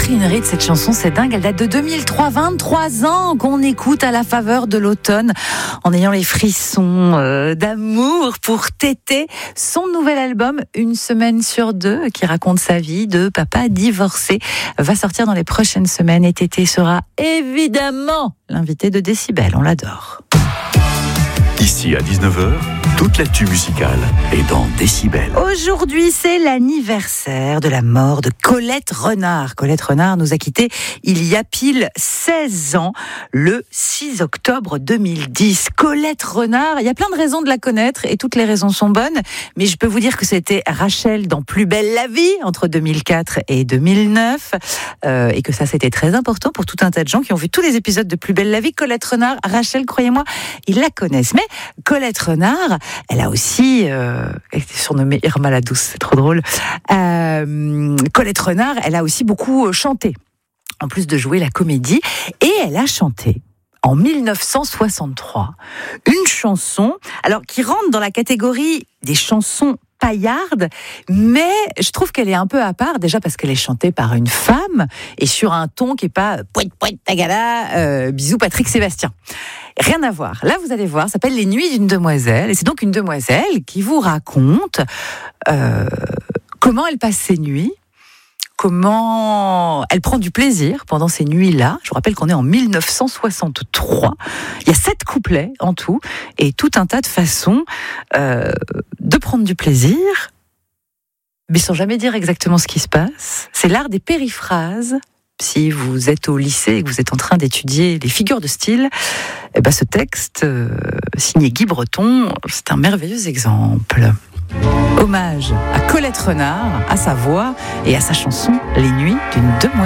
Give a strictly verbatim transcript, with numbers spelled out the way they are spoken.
Catherine Reed, cette chanson, c'est dingue. Elle date de deux mille trois, vingt-trois ans qu'on écoute à la faveur de l'automne, en ayant les frissons euh, d'amour pour Tété. Son nouvel album, Une semaine sur deux, qui raconte sa vie de papa divorcé, va sortir dans les prochaines semaines. Et Tété sera évidemment l'invité de Décibel. On l'adore. Ici à dix-neuf heures, toute l'actu musicale est dans Décibel. Aujourd'hui, c'est l'anniversaire de la mort de Colette Renard. Colette Renard nous a quittés il y a pile seize ans, le six octobre deux mille dix. Colette Renard, il y a plein de raisons de la connaître et toutes les raisons sont bonnes, mais je peux vous dire que c'était Rachel dans Plus belle la vie entre deux mille quatre et deux mille neuf, euh, et que ça c'était très important pour tout un tas de gens qui ont vu tous les épisodes de Plus belle la vie. Colette Renard, Rachel, croyez-moi, ils la connaissent. Mais Colette Renard, elle a aussi euh, elle était surnommée Irma la douce, c'est trop drôle. Euh, Colette Renard, elle a aussi beaucoup chanté, en plus de jouer la comédie, et elle a chanté en mille neuf cent soixante-trois une chanson, alors qui rentre dans la catégorie des chansons paillarde, mais je trouve qu'elle est un peu à part, déjà parce qu'elle est chantée par une femme et sur un ton qui est pas poète poète tagala, euh, bisous Patrick Sébastien. Rien à voir. Là, vous allez voir, ça s'appelle Les Nuits d'une demoiselle, et c'est donc une demoiselle qui vous raconte euh, comment elle passe ses nuits, comment elle prend du plaisir pendant ces nuits-là. Je vous rappelle qu'on est en mille neuf cent soixante-trois. Il y a sept couplets en tout, et tout un tas de façons euh, de prendre du plaisir, mais sans jamais dire exactement ce qui se passe. C'est l'art des périphrases. Si vous êtes au lycée et que vous êtes en train d'étudier les figures de style, eh ben ce texte, euh, signé Guy Breton, c'est un merveilleux exemple. Hommage à Colette Renard, à sa voix et à sa chanson Les Nuits d'une demoiselle.